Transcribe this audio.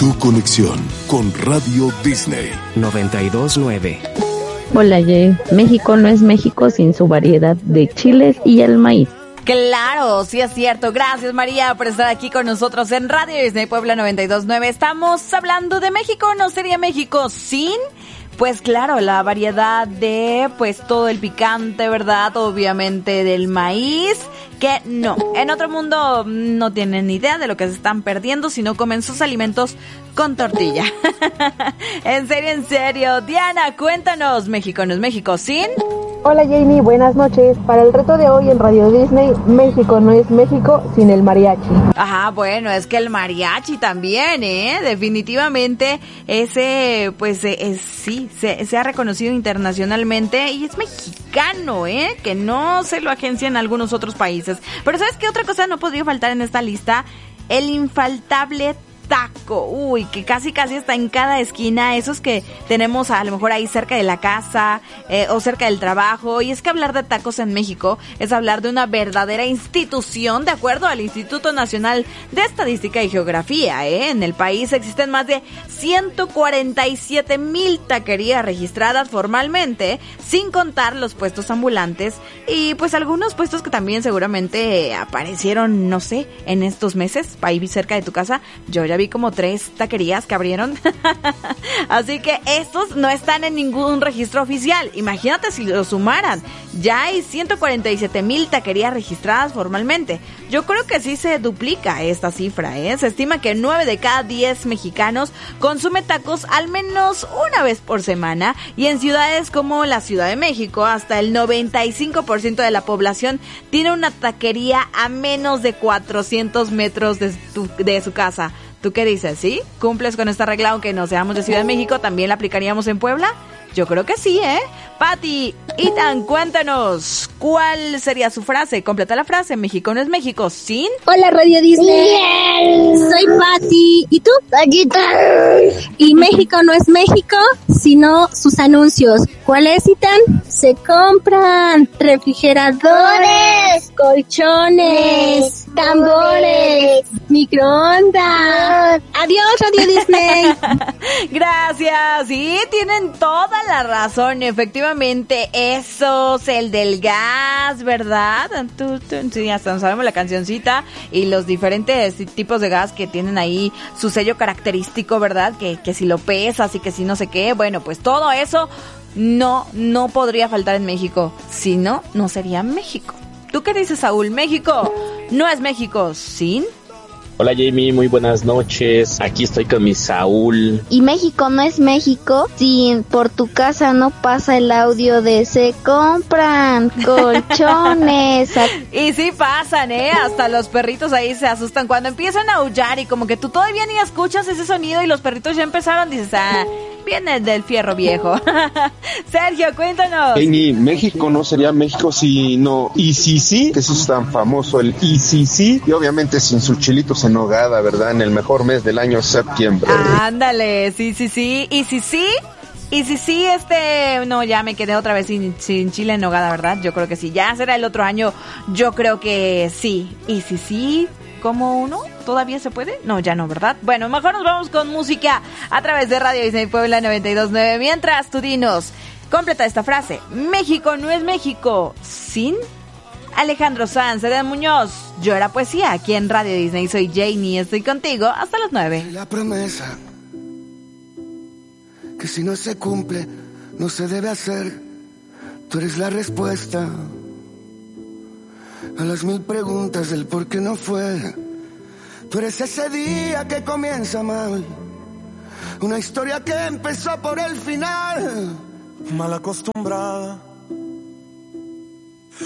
Tu conexión con Radio Disney 92.9. Hola, Jay. México no es México sin su variedad de chiles y el maíz. Claro, sí es cierto. Gracias, María, por estar aquí con nosotros en Radio Disney Puebla 92.9. Estamos hablando de México. ¿No sería México sin? Pues claro, la variedad de, pues todo el picante, ¿verdad? Obviamente del maíz, que no. En otro mundo no tienen ni idea de lo que se están perdiendo si no comen sus alimentos con tortilla. En serio. Diana, cuéntanos, ¿México no es México sin? Hola Jamie, buenas noches. Para el reto de hoy en Radio Disney, México no es México sin el mariachi. Ajá, bueno, es que el mariachi también, definitivamente ese, pues sí, se ha reconocido internacionalmente y es mexicano, que no se lo agencian algunos otros países. Pero ¿sabes qué otra cosa no podría faltar en esta lista? El infaltable taco, que casi está en cada esquina, esos que tenemos a lo mejor ahí cerca de la casa o cerca del trabajo. Y es que hablar de tacos en México es hablar de una verdadera institución, de acuerdo al Instituto Nacional de Estadística y Geografía. En el país existen más de 147,000 taquerías registradas formalmente, sin contar los puestos ambulantes y pues algunos puestos que también seguramente aparecieron, no sé, en estos meses, ahí cerca de tu casa. Yo ya vi como 3 taquerías que abrieron. Así que estos no están en ningún registro oficial. Imagínate si lo sumaran. Ya hay 147,000 taquerías registradas formalmente. Yo creo que sí se duplica esta cifra, Se estima que 9 de cada 10 mexicanos consume tacos al menos una vez por semana. Y en ciudades como la Ciudad de México, hasta el 95% de la población tiene una taquería a menos de 400 metros de su casa. ¿Tú qué dices? ¿Sí? ¿Cumples con esta regla aunque no seamos de Ciudad de México? ¿También la aplicaríamos en Puebla? Yo creo que sí, Pati, Ethan, cuéntanos, ¿cuál sería su frase? Completa la frase, México no es México sin... Hola, Radio Disney. Soy Pati. ¿Y tú? Paquita. Y México no es México, sino sus anuncios. ¿Cuáles, Ethan? Se compran refrigeradores, colchones, tambores, microondas. Adiós, Radio Disney. Gracias. Sí, tienen toda la razón. Efectivamente, esos, el del gas, ¿verdad? Sí, hasta sabemos la cancioncita y los diferentes tipos de gas que tienen ahí su sello característico, ¿verdad? Que si lo pesas y que si no sé qué. Bueno, pues todo eso no podría faltar en México. Si no, no sería México. ¿Tú qué dices, Saúl? México no es México sin... Hola Jamie, muy buenas noches. Aquí estoy con mi Saúl. Y México no es México si por tu casa no pasa el audio de se compran colchones. Y sí pasan, hasta los perritos ahí se asustan cuando empiezan a aullar y como que tú todavía ni escuchas ese sonido y los perritos ya empezaron, dices, viene del fierro viejo. Sergio, cuéntanos. Jamie, México no sería México si no... Y si sí, que eso es tan famoso, el y si sí, y obviamente sin sus chilitos en nogada, ¿verdad? En el mejor mes del año, septiembre. Ándale, sí. Y si sí, no, ya me quedé otra vez sin chile en nogada, ¿verdad? Yo creo que sí, ya será el otro año, yo creo que sí. Y si sí, ¿cómo uno? ¿Todavía se puede? No, ya no, ¿verdad? Bueno, mejor nos vamos con música a través de Radio Disney Puebla 92.9. Mientras tú dinos, completa esta frase. México no es México sin... Alejandro Sanz, Edén Muñoz, Yo era poesía, aquí en Radio Disney. Soy Janie, estoy contigo hasta las 9. La promesa que si no se cumple, no se debe hacer. Tú eres la respuesta a las 1000 preguntas del por qué no fue. Tú eres ese día que comienza mal, una historia que empezó por el final. Mal acostumbrada